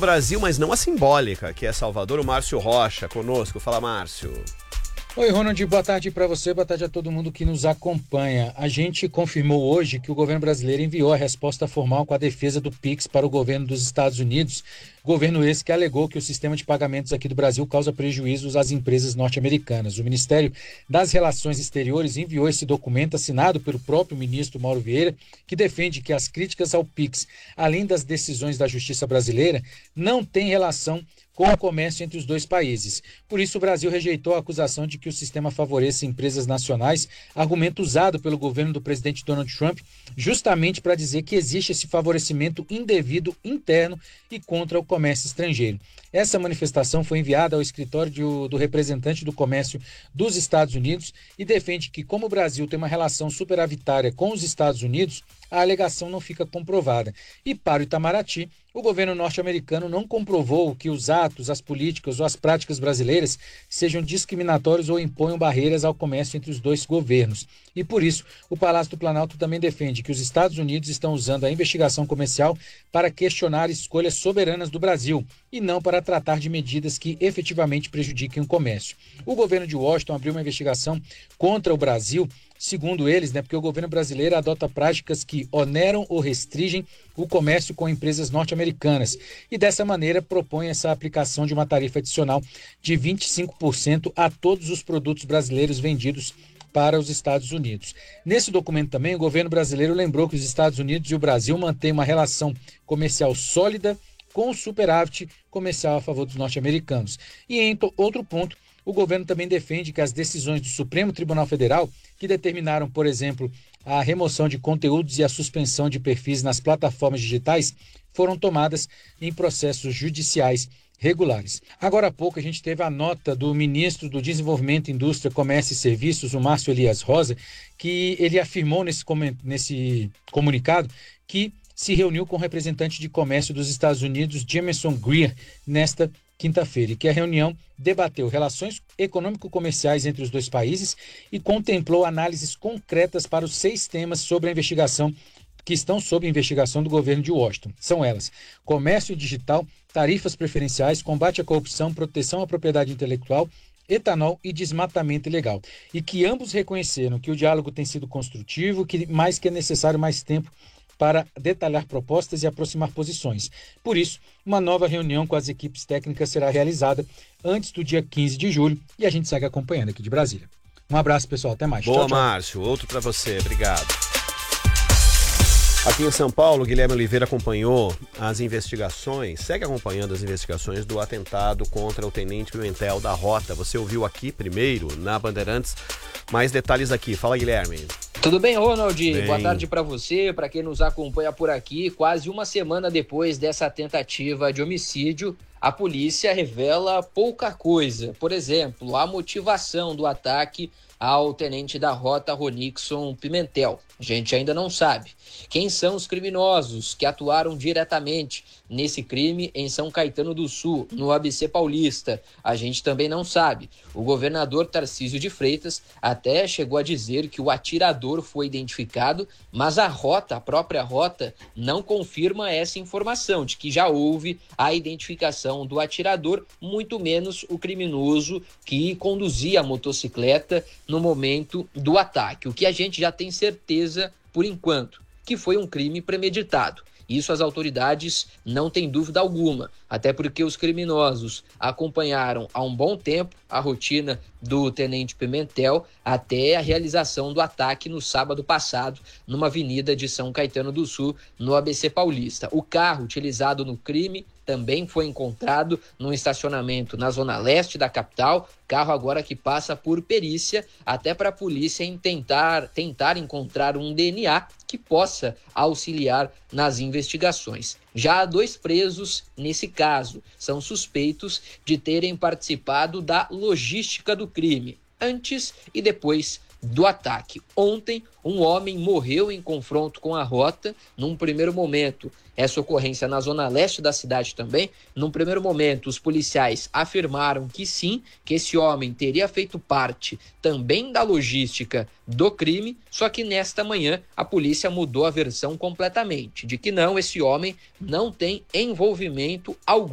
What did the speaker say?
Brasil, mas não a simbólica, que é Salvador, o Márcio Rocha, conosco. Fala, Márcio. Oi, Ronald, boa tarde para você, boa tarde a todo mundo que nos acompanha. A gente confirmou hoje que o governo brasileiro enviou a resposta formal com a defesa do Pix para o governo dos Estados Unidos, governo esse que alegou que o sistema de pagamentos aqui do Brasil causa prejuízos às empresas norte-americanas. O Ministério das Relações Exteriores enviou esse documento assinado pelo próprio ministro Mauro Vieira, que defende que as críticas ao Pix, além das decisões da Justiça brasileira, não têm relação com o comércio entre os dois países. Por isso, o Brasil rejeitou a acusação de que o sistema favoreça empresas nacionais, argumento usado pelo governo do presidente Donald Trump, justamente para dizer que existe esse favorecimento indevido interno e contra o comércio estrangeiro. Essa manifestação foi enviada ao escritório do representante do comércio dos Estados Unidos e defende que, como o Brasil tem uma relação superavitária com os Estados Unidos, a alegação não fica comprovada. E para o Itamaraty, o governo norte-americano não comprovou que os atos, as políticas ou as práticas brasileiras sejam discriminatórios ou imponham barreiras ao comércio entre os dois governos. E por isso, o Palácio do Planalto também defende que os Estados Unidos estão usando a investigação comercial para questionar escolhas soberanas do Brasil e não para tratar de medidas que efetivamente prejudiquem o comércio. O governo de Washington abriu uma investigação contra o Brasil, segundo eles, porque o governo brasileiro adota práticas que oneram ou restringem o comércio com empresas norte-americanas e dessa maneira propõe essa aplicação de uma tarifa adicional de 25% a todos os produtos brasileiros vendidos para os Estados Unidos. Nesse documento também, o governo brasileiro lembrou que os Estados Unidos e o Brasil mantêm uma relação comercial sólida com superávit comercial a favor dos norte-americanos. E em outro ponto, o governo também defende que as decisões do Supremo Tribunal Federal, que determinaram, por exemplo, a remoção de conteúdos e a suspensão de perfis nas plataformas digitais, foram tomadas em processos judiciais regulares. Agora há pouco a gente teve a nota do ministro do Desenvolvimento, Indústria, Comércio e Serviços, o Márcio Elias Rosa, que ele afirmou nesse comunicado que se reuniu com o representante de comércio dos Estados Unidos, Jameson Greer, nesta quinta-feira, e que a reunião debateu relações econômico-comerciais entre os dois países e contemplou análises concretas para os 6 temas sobre a investigação que estão sob investigação do governo de Washington. São elas: comércio digital, tarifas preferenciais, combate à corrupção, proteção à propriedade intelectual, etanol e desmatamento ilegal. E que ambos reconheceram que o diálogo tem sido construtivo, mas que é necessário mais tempo para detalhar propostas e aproximar posições. Por isso, uma nova reunião com as equipes técnicas será realizada antes do dia 15 de julho e a gente segue acompanhando aqui de Brasília. Um abraço, pessoal. Até mais. Boa, tchau, tchau. Márcio. Outro para você. Obrigado. Aqui em São Paulo, Guilherme Oliveira acompanhou as investigações, segue acompanhando as investigações do atentado contra o Tenente Pimentel da Rota. Você ouviu aqui primeiro, na Bandeirantes. Mais detalhes aqui. Fala, Guilherme. Tudo bem, Ronald? Bem. Boa tarde para você, para quem nos acompanha por aqui. Quase uma semana depois dessa tentativa de homicídio, a polícia revela pouca coisa. Por exemplo, a motivação do ataque ao tenente da Rota Ronixon Pimentel. A gente ainda não sabe quem são os criminosos que atuaram diretamente nesse crime em São Caetano do Sul, no ABC Paulista. A gente também não sabe. O governador Tarcísio de Freitas até chegou a dizer que o atirador foi identificado, mas a própria Rota, não confirma essa informação de que já houve a identificação do atirador, muito menos o criminoso que conduzia a motocicleta no momento do ataque. O que a gente já tem certeza, por enquanto, que foi um crime premeditado. Isso as autoridades não têm dúvida alguma, até porque os criminosos acompanharam há um bom tempo a rotina do Tenente Pimentel até a realização do ataque no sábado passado, numa avenida de São Caetano do Sul, no ABC Paulista. O carro utilizado no crime também foi encontrado num estacionamento na zona leste da capital, carro agora que passa por perícia, até para a polícia tentar encontrar um DNA que possa auxiliar nas investigações. Já há 2 presos nesse caso, são suspeitos de terem participado da logística do crime, antes e depois do ataque. Ontem, um homem morreu em confronto com a Rota. Num primeiro momento, essa ocorrência na zona leste da cidade também. Num primeiro momento, os policiais afirmaram que sim, que esse homem teria feito parte também da logística do crime, só que nesta manhã a polícia mudou a versão completamente, de que não, esse homem não tem envolvimento algum